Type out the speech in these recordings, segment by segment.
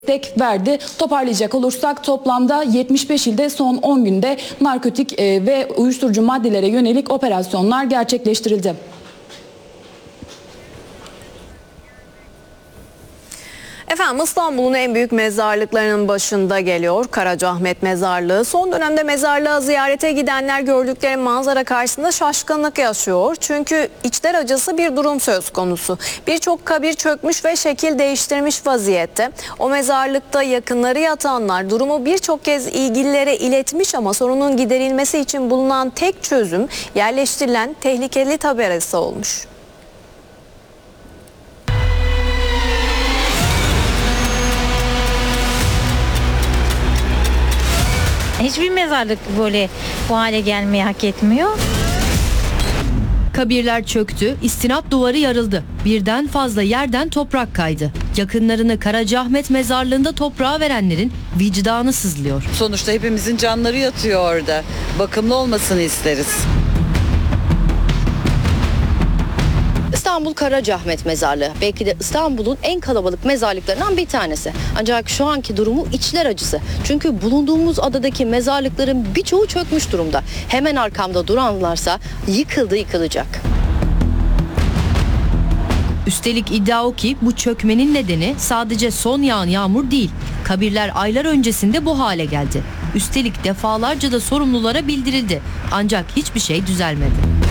destek verdi. Toparlayacak olursak toplamda 75 ilde son 10 günde narkotik ve uyuşturucu maddelere yönelik operasyonlar gerçekleştirildi. Efendim, İstanbul'un en büyük mezarlıklarının başında geliyor Karacaahmet Mezarlığı. Son dönemde mezarlığa ziyarete gidenler gördükleri manzara karşısında şaşkınlık yaşıyor. Çünkü içler acısı bir durum söz konusu. Birçok kabir çökmüş ve şekil değiştirmiş vaziyette. O mezarlıkta yakınları yatanlar durumu birçok kez ilgililere iletmiş ama sorunun giderilmesi için bulunan tek çözüm yerleştirilen tehlikeli tabelası olmuş. Hiçbir mezarlık böyle bu hale gelmeyi hak etmiyor. Kabirler çöktü, istinat duvarı yarıldı. Birden fazla yerden toprak kaydı. Yakınlarını Karacaahmet Mezarlığı'nda toprağa verenlerin vicdanı sızlıyor. Sonuçta hepimizin canları yatıyor orada. Bakımlı olmasını isteriz. İstanbul Karacaahmet Mezarlığı belki de İstanbul'un en kalabalık mezarlıklarından bir tanesi. Ancak şu anki durumu içler acısı. Çünkü bulunduğumuz adadaki mezarlıkların birçoğu çökmüş durumda. Hemen arkamda duranlarsa yıkılacak. Üstelik iddia o ki bu çökmenin nedeni sadece son yağan yağmur değil. Kabirler aylar öncesinde bu hale geldi. Üstelik defalarca da sorumlulara bildirildi. Ancak hiçbir şey düzelmedi.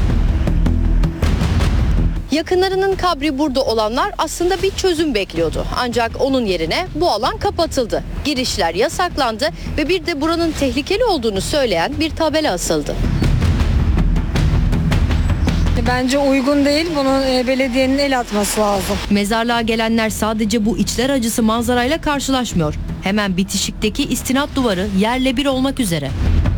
Yakınlarının kabri burada olanlar aslında bir çözüm bekliyordu. Ancak onun yerine bu alan kapatıldı. Girişler yasaklandı ve bir de buranın tehlikeli olduğunu söyleyen bir tabela asıldı. Bence uygun değil. Bunun belediyenin el atması lazım. Mezarlığa gelenler sadece bu içler acısı manzarayla karşılaşmıyor. Hemen bitişikteki istinat duvarı yerle bir olmak üzere.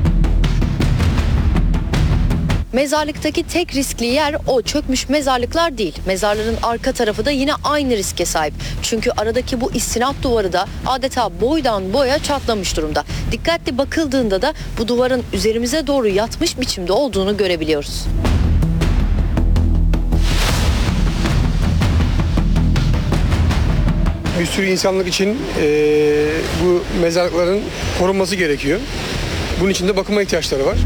Mezarlıktaki tek riskli yer o çökmüş mezarlıklar değil. Mezarların arka tarafı da yine aynı riske sahip. Çünkü aradaki bu istinat duvarı da adeta boydan boya çatlamış durumda. Dikkatli bakıldığında da bu duvarın üzerimize doğru yatmış biçimde olduğunu görebiliyoruz. Bir sürü insanlık için bu mezarlıkların korunması gerekiyor. Bunun için de bakıma ihtiyaçları var.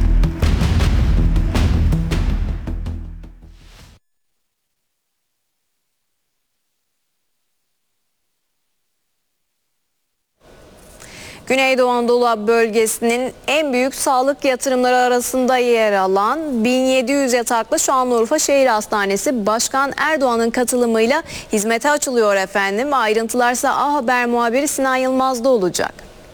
Güneydoğu Anadolu bölgesinin en büyük sağlık yatırımları arasında yer alan 1700 yataklı Şanlıurfa Şehir Hastanesi Başkan Erdoğan'ın katılımıyla hizmete açılıyor efendim. Ayrıntılarsa A Haber muhabiri Sinan Yılmaz'da olacak.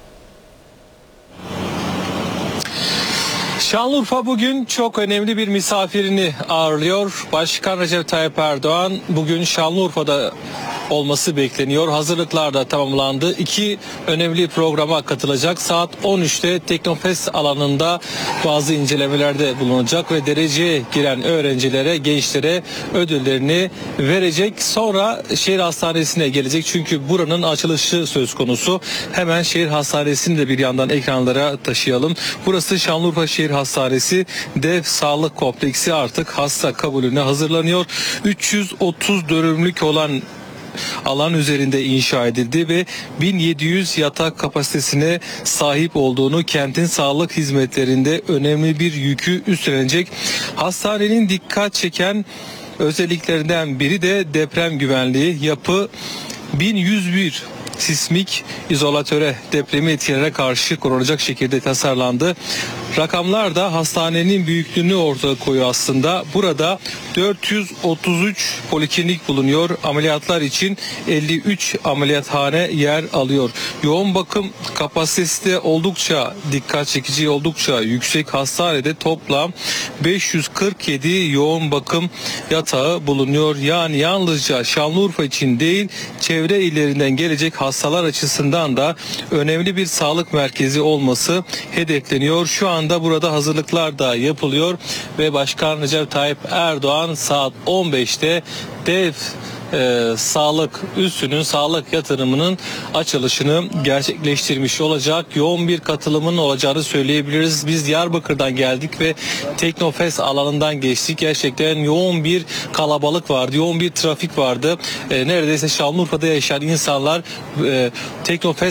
Şanlıurfa bugün çok önemli bir misafirini ağırlıyor. Başkan Recep Tayyip Erdoğan bugün Şanlıurfa'da olması bekleniyor. Hazırlıklar da tamamlandı. 2 önemli programa katılacak. Saat 13'te Teknofest alanında bazı incelemelerde bulunacak ve dereceye giren öğrencilere, gençlere ödüllerini verecek. Sonra şehir hastanesine gelecek. Çünkü buranın açılışı söz konusu. Hemen şehir hastanesini de bir yandan ekranlara taşıyalım. Burası Şanlıurfa Şehir Hastanesi dev sağlık kompleksi artık hasta kabulüne hazırlanıyor. 330 dönümlük olan alan üzerinde inşa edildi ve 1700 yatak kapasitesine sahip olduğunu, kentin sağlık hizmetlerinde önemli bir yükü üstlenecek. Hastanenin dikkat çeken özelliklerinden biri de deprem güvenliği. Yapı 1101 sismik izolatöre, depremi etkilere karşı korunacak şekilde tasarlandı. Rakamlar da hastanenin büyüklüğünü ortaya koyuyor aslında. Burada 433 poliklinik bulunuyor. Ameliyatlar için 53 ameliyathane yer alıyor. Yoğun bakım kapasitesi de oldukça dikkat çekici, oldukça yüksek. Hastanede toplam 547 yoğun bakım yatağı bulunuyor. Yani yalnızca Şanlıurfa için değil, çevre illerinden gelecek hastalar açısından da önemli bir sağlık merkezi olması hedefleniyor. Şu an anda burada hazırlıklar da yapılıyor ve Başkan Recep Tayyip Erdoğan saat 15'te dev sağlık üssünün, sağlık yatırımının açılışını gerçekleştirmiş olacak. Yoğun bir katılımın olacağını söyleyebiliriz. Biz Diyarbakır'dan geldik ve Teknofest alanından geçtik. Gerçekten yoğun bir kalabalık vardı, yoğun bir trafik vardı. Neredeyse Şanlıurfa'da yaşayan insanlar Teknofest